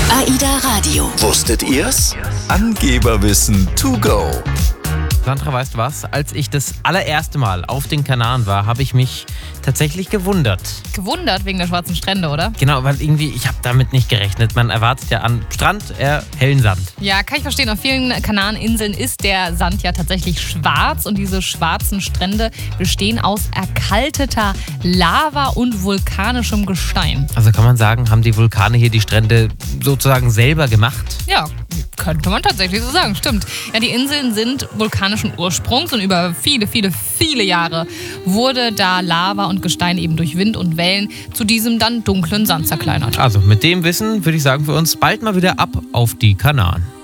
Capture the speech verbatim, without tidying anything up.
AIDA Radio. Wusstet ihr's? Angeberwissen to go. Sandra, weißt du was? Als ich das allererste Mal auf den Kanaren war, habe ich mich tatsächlich gewundert. Gewundert wegen der schwarzen Strände, oder? Genau, weil irgendwie, ich habe damit nicht gerechnet. Man erwartet ja an Strand eher hellen Sand. Ja, kann ich verstehen. Auf vielen Kanareninseln ist der Sand ja tatsächlich schwarz und diese schwarzen Strände bestehen aus erkalteter Lava und vulkanischem Gestein. Also kann man sagen, haben die Vulkane hier die Strände sozusagen selber gemacht? Ja, könnte man tatsächlich so sagen, stimmt. Ja, die Inseln sind vulkanischen Ursprungs und über viele, viele, viele Jahre wurde da Lava und Gestein eben durch Wind und Wellen zu diesem dann dunklen Sand zerkleinert. Also mit dem Wissen würde ich sagen für uns bald mal wieder ab auf die Kanaren.